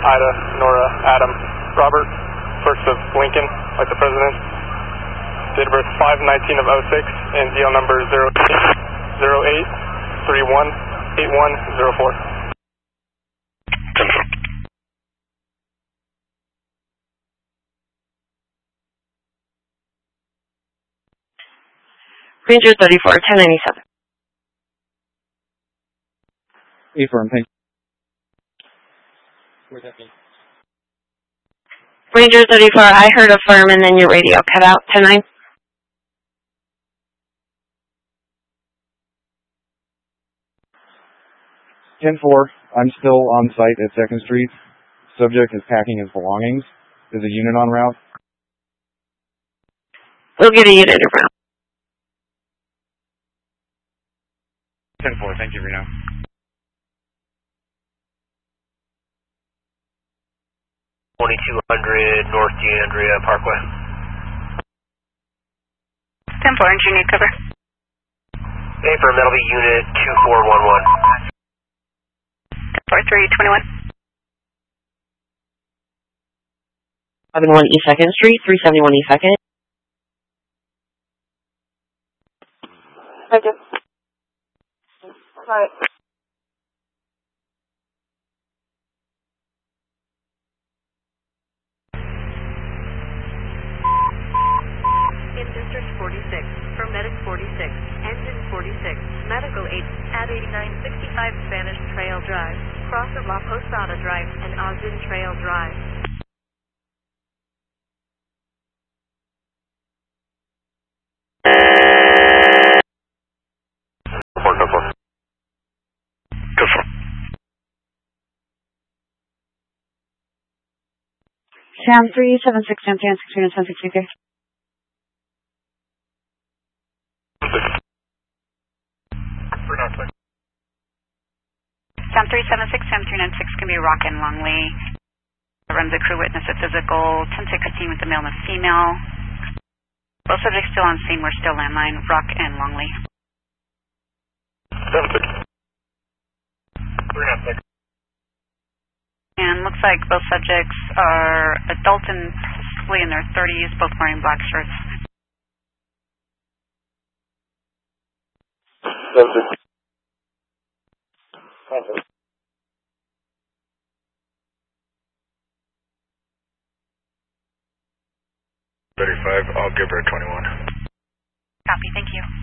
Ida, Nora, Adam, Robert, first of Lincoln, like the president. Date of birth 5/19 of 06, and DL number 08318104. Ranger 34, 1097. Affirm, thank you. Ranger 34, I heard affirm and then your radio cut out. 10-9. I'm still on site at 2nd Street. Subject is packing his belongings. Is a unit en route? We'll get a unit en route. 10-4, thank you, Reno. North DeAndrea Parkway. 10-4, engineer cover. Affirm, that'll be unit 2411. 10-4, 321. 71 East 2nd Street, 371 East 2nd. Thank you. Alright. In District 46, for Medic 46, Engine 46, Medical 8, at 8965 Spanish Trail Drive, cross of La Posada Drive and Ogden Trail Drive. Sam 376, Sam 376, okay. Sam 376, Sam 396 can be Rock and Longley. Forensic crew witness a physical, 10-16 with the male and the female. Both subjects still on scene, we're still landline, Rock and Longley. 7-6. And looks like both subjects are adult and possibly in their 30s, both wearing black shirts. 7-6. 35, I'll give her a 21. Copy, thank you.